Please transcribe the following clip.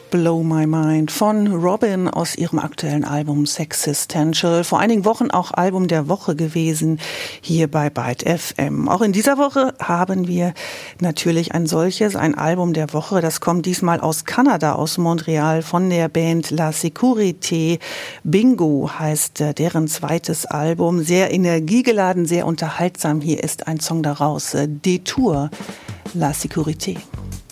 Blow My Mind von Robin aus ihrem aktuellen Album Sexistential. Vor einigen Wochen auch Album der Woche gewesen hier bei Byte FM. Auch in dieser Woche haben wir natürlich ein solches, ein Album der Woche. Das kommt diesmal aus Kanada, aus Montreal von der Band La Sécurité. Bingo heißt deren zweites Album. Sehr energiegeladen, sehr unterhaltsam. Hier ist ein Song daraus. Détour, La Sécurité.